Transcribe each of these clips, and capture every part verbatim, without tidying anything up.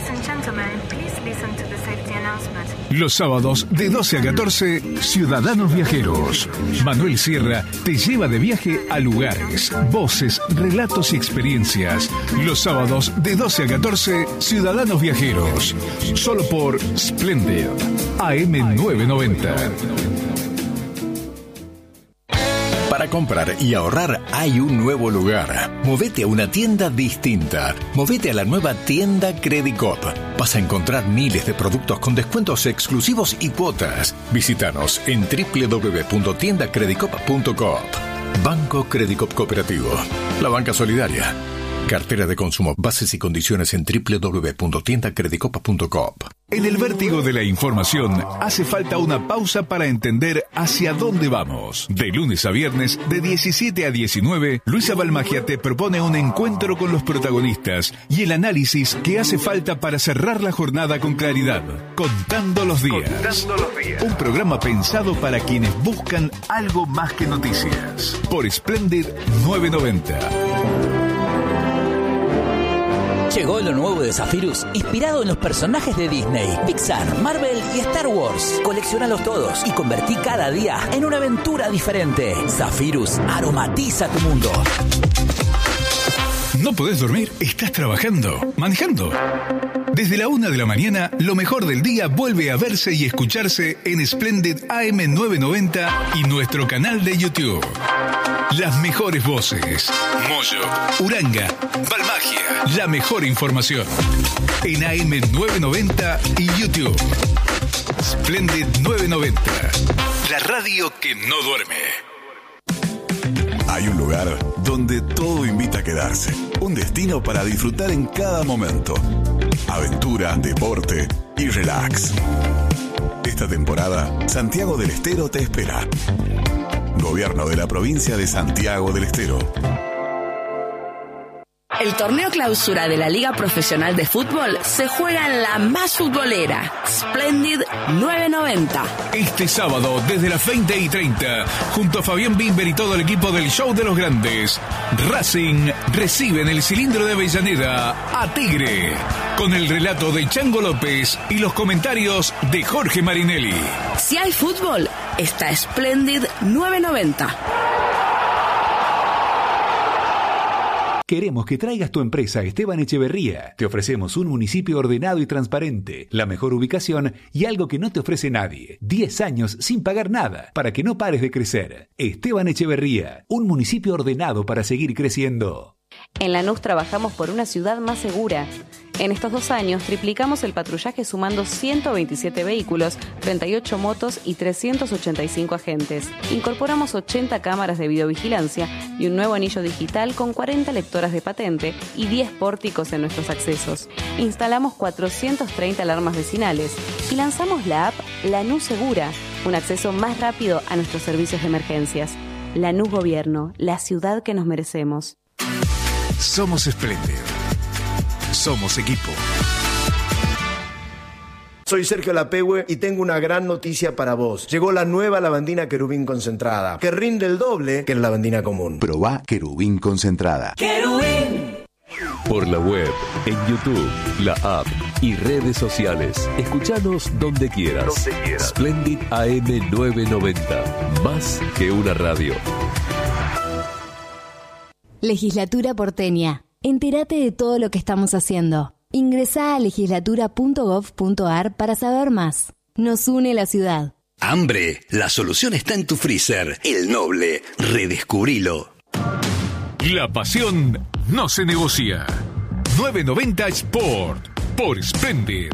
Ladies and gentlemen, please listen to the safety announcement. Los sábados de doce a catorce, Ciudadanos Viajeros. Manuel Sierra te lleva de viaje a lugares, voces, relatos y experiencias. Los sábados de doce a catorce, Ciudadanos Viajeros. Solo por Splendid A M novecientos noventa. Para comprar y ahorrar hay un nuevo lugar. Movete a una tienda distinta. Movete a la nueva tienda Credicop. Vas a encontrar miles de productos con descuentos exclusivos y cuotas. Visítanos en doble u doble u doble u punto tienda credicop punto coop. Banco Credicop Cooperativo. La banca solidaria. Cartera de consumo. Bases y condiciones en doble u doble u doble u punto tienda credicop punto coop. En el vértigo de la información hace falta una pausa para entender hacia dónde vamos. De lunes a viernes, de diecisiete a diecinueve, Luisa Balmagia te propone un encuentro con los protagonistas y el análisis que hace falta para cerrar la jornada con claridad. Contando los días. Contando los días. Un programa pensado para quienes buscan algo más que noticias. Por Splendid novecientos noventa. Llegó lo nuevo de Zephyrus, inspirado en los personajes de Disney, Pixar, Marvel y Star Wars. Coleccionalos todos y convertí cada día en una aventura diferente. Zephyrus aromatiza tu mundo. ¿No podés dormir? ¿Estás trabajando? ¿Manejando? Desde la una de la mañana, lo mejor del día vuelve a verse y escucharse en Splendid A M novecientos noventa y nuestro canal de YouTube. Las mejores voces. Moyo, Uranga, Balmagia. La mejor información. En A M novecientos noventa y YouTube. Splendid novecientos noventa. La radio que no duerme. Hay un lugar donde todo invita a quedarse. Un destino para disfrutar en cada momento. Aventura, deporte y relax. Esta temporada, Santiago del Estero te espera. Gobierno de la provincia de Santiago del Estero. El torneo clausura de la Liga Profesional de Fútbol se juega en la más futbolera, Splendid novecientos noventa. Este sábado, desde las veinte y treinta, junto a Fabián Bimber y todo el equipo del Show de los Grandes, Racing recibe en el Cilindro de Avellaneda a Tigre, con el relato de Chango López y los comentarios de Jorge Marinelli. Si hay fútbol, está Splendid novecientos noventa. Queremos que traigas tu empresa a Esteban Echeverría. Te ofrecemos un municipio ordenado y transparente, la mejor ubicación y algo que no te ofrece nadie. diez años sin pagar nada para que no pares de crecer. Esteban Echeverría, un municipio ordenado para seguir creciendo. En Lanús trabajamos por una ciudad más segura. En estos dos años triplicamos el patrullaje sumando ciento veintisiete vehículos, treinta y ocho motos y trescientos ochenta y cinco agentes. Incorporamos ochenta cámaras de videovigilancia y un nuevo anillo digital con cuarenta lectoras de patente y diez pórticos en nuestros accesos. Instalamos cuatrocientas treinta alarmas vecinales y lanzamos la app Lanús Segura, un acceso más rápido a nuestros servicios de emergencias. Lanús Gobierno, la ciudad que nos merecemos. Somos Splendid. Somos equipo. Soy Sergio Lapehue y tengo una gran noticia para vos. Llegó la nueva lavandina Querubín concentrada, que rinde el doble que la lavandina común. Probá Querubín concentrada. ¡Querubín! Por la web, en YouTube, la app y redes sociales. Escuchanos donde quieras. Donde quieras. Splendid A M novecientos noventa. Más que una radio. Legislatura porteña. Entérate de todo lo que estamos haciendo. Ingresá a legislatura punto gov punto ar para saber más. Nos une la ciudad. Hambre, la solución está en tu freezer. El Noble, redescubrilo. La pasión no se negocia. novecientos noventa Sport por Splendid.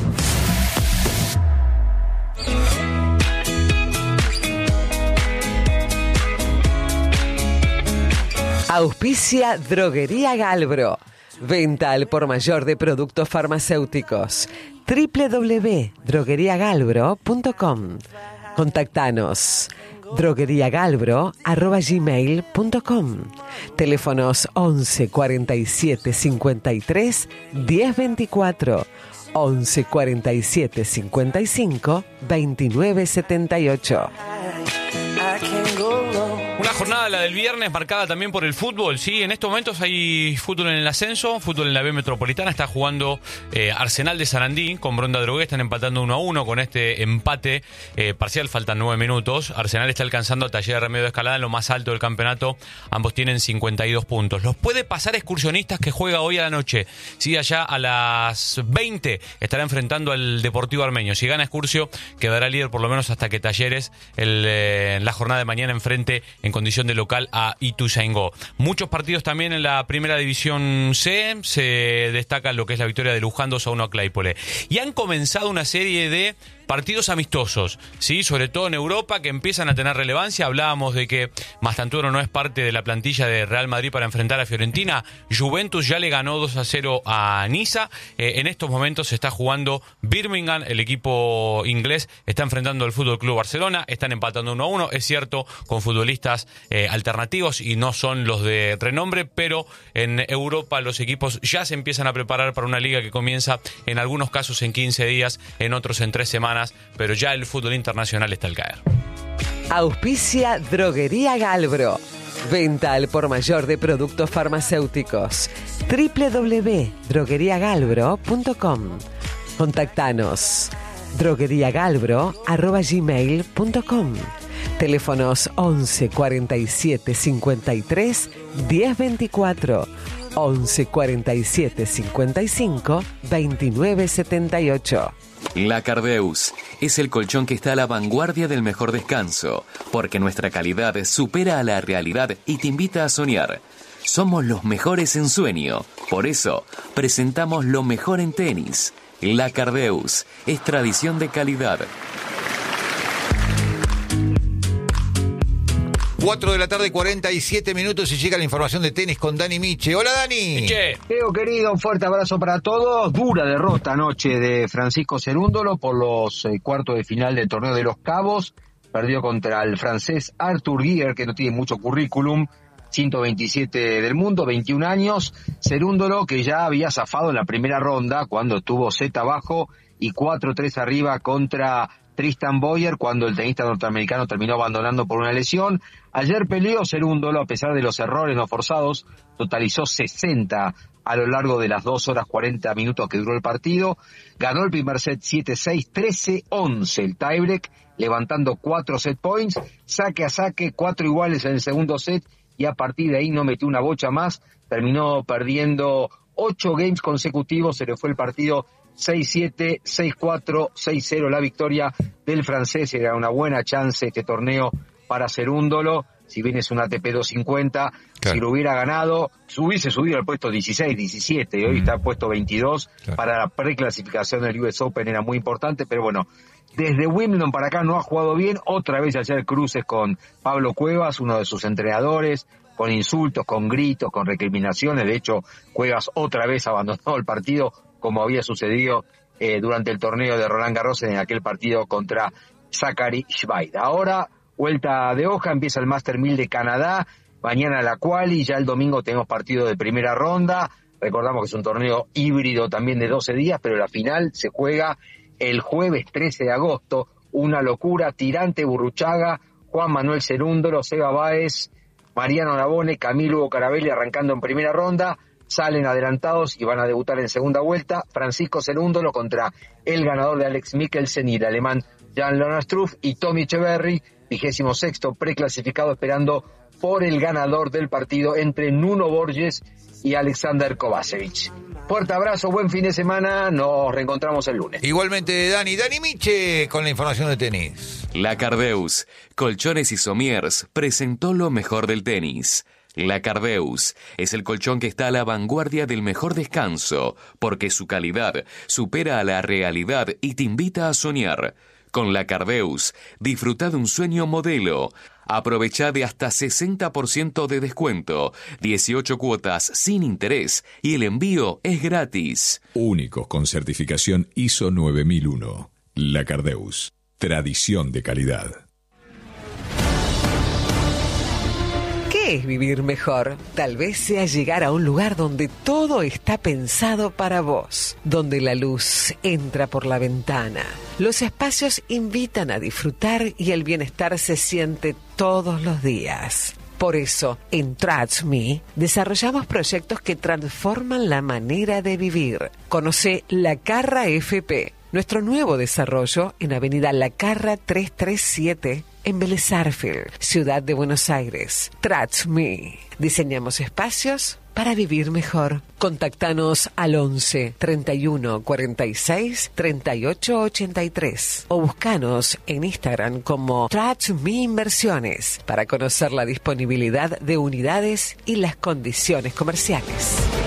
Auspicia Droguería Galbro. Venta al por mayor de productos farmacéuticos. doble u doble u doble u punto droguería galbro punto com. Contactanos. drogueriagalbro arroba gmail punto com. Teléfonos once cuarenta y siete cincuenta y tres diez veinticuatro. once cuarenta y siete cincuenta y cinco veintinueve setenta y ocho. I can't go wrong. Una jornada, la del viernes, marcada también por el fútbol, ¿sí? En estos momentos hay fútbol en el ascenso, fútbol en la B Metropolitana. Está jugando eh, Arsenal de Sarandí con Bronda Drogué. Están empatando uno a uno con este empate eh, parcial. Faltan nueve minutos. Arsenal está alcanzando a Taller de Remedio de Escalada en lo más alto del campeonato. Ambos tienen cincuenta y dos puntos. Los puede pasar Excursionistas, que juega hoy a la noche. Sí, allá a las veinte estará enfrentando al Deportivo Armenio. Si gana Excursio, quedará líder por lo menos hasta que Talleres el, eh, en la jornada de mañana enfrente en condición de local a Ituzaingó. Muchos partidos también en la primera división C. Se destaca lo que es la victoria de Luján dos a uno a Claypole. Y han comenzado una serie de partidos amistosos, ¿sí? Sobre todo en Europa, que empiezan a tener relevancia. Hablábamos de que Mastantuono no es parte de la plantilla de Real Madrid para enfrentar a Fiorentina. Juventus ya le ganó dos a cero a Niza. Eh, en estos momentos se está jugando Birmingham, el equipo inglés está enfrentando al F C Barcelona. Están empatando uno a uno, es cierto, con futbolistas eh, alternativos y no son los de renombre, pero en Europa los equipos ya se empiezan a preparar para una liga que comienza en algunos casos en quince días, en otros en tres semanas, pero ya el fútbol internacional está al caer. Auspicia Droguería Galbro. Venta al por mayor de productos farmacéuticos. doble u doble u doble u punto droguería galbro punto com. Contactanos. drogueriagalbro arroba gmail punto com. Teléfonos once cuarenta y siete cincuenta y tres diez veinticuatro, once cuarenta y siete cincuenta y cinco veintinueve setenta y ocho. La Cardeus es el colchón que está a la vanguardia del mejor descanso, porque nuestra calidad supera a la realidad y te invita a soñar. Somos los mejores en sueño, por eso presentamos lo mejor en tenis. La Cardeus es tradición de calidad. cuatro de la tarde, cuarenta y siete minutos y llega la información de tenis con Dani Miche. Hola, Dani. Miche. Leo, querido, un fuerte abrazo para todos. Dura derrota anoche de Francisco Cerúndolo por los eh, cuartos de final del Torneo de los Cabos. Perdió contra el francés Arthur Gier, que no tiene mucho currículum, ciento veintisiete del mundo, veintiún años. Cerúndolo, que ya había zafado en la primera ronda cuando tuvo set abajo y cuatro tres arriba contra Tristan Boyer, cuando el tenista norteamericano terminó abandonando por una lesión. Ayer peleó Cerúndolo, a pesar de los errores no forzados, totalizó sesenta a lo largo de las dos horas cuarenta minutos que duró el partido. Ganó el primer set siete seis, trece once el tiebreak, levantando cuatro set points, saque a saque, cuatro iguales en el segundo set, y a partir de ahí no metió una bocha más. Terminó perdiendo ocho games consecutivos, se le fue el partido seis siete, seis cuatro, seis cero la victoria del francés. Era una buena chance este torneo para Cerúndolo, si bien es un A T P doscientos cincuenta, claro. Si lo hubiera ganado, hubiese subido al puesto dieciséis, diecisiete, y hoy mm. está puesto veintidós, claro. Para la preclasificación del U S Open era muy importante, pero bueno, desde Wimbledon para acá no ha jugado bien. Otra vez ayer cruces con Pablo Cuevas, uno de sus entrenadores, con insultos, con gritos, con recriminaciones. De hecho, Cuevas otra vez abandonó el partido, como había sucedido eh, durante el torneo de Roland Garros en aquel partido contra Zachary Schweid. Ahora, vuelta de hoja, empieza el Master mil de Canadá, mañana la quali, ya el domingo tenemos partido de primera ronda. Recordamos que es un torneo híbrido también de doce días, pero la final se juega el jueves trece de agosto. Una locura, Tirante, Burruchaga, Juan Manuel Cerúndolo, Seba Báez, Mariano Navone, Camilo Hugo Carabelli arrancando en primera ronda. Salen adelantados y van a debutar en segunda vuelta Francisco Cerúndolo contra el ganador de Alex Mikkelsen y el alemán Jan-Lennard Struff, y Tommy Echeverry, vigésimo sexto preclasificado, esperando por el ganador del partido entre Nuno Borges y Alexander Kovacevic. Fuerte abrazo, buen fin de semana, nos reencontramos el lunes. Igualmente, Dani, Dani Miche con la información de tenis. La Cardeus, Colchones y Somiers, presentó lo mejor del tenis. La Cardeus es el colchón que está a la vanguardia del mejor descanso, porque su calidad supera a la realidad y te invita a soñar. Con la Cardeus, disfruta de un sueño modelo. Aprovecha de hasta sesenta por ciento de descuento, dieciocho cuotas sin interés y el envío es gratis. Únicos con certificación I S O nueve mil uno. La Cardeus, tradición de calidad. ¿Qué ¿Qué es vivir mejor? Tal vez sea llegar a un lugar donde todo está pensado para vos, donde la luz entra por la ventana. Los espacios invitan a disfrutar y el bienestar se siente todos los días. Por eso, en Trust Me, desarrollamos proyectos que transforman la manera de vivir. Conoce La Carra F P, nuestro nuevo desarrollo en Avenida La Carra trescientos treinta y siete, en Vélez Sarsfield, Ciudad de Buenos Aires. Trust Me. Diseñamos espacios para vivir mejor. Contactanos al once, treinta y uno, cuarenta y seis, treinta y ocho, ochenta y tres o buscanos en Instagram como Trust Me Inversiones para conocer la disponibilidad de unidades y las condiciones comerciales.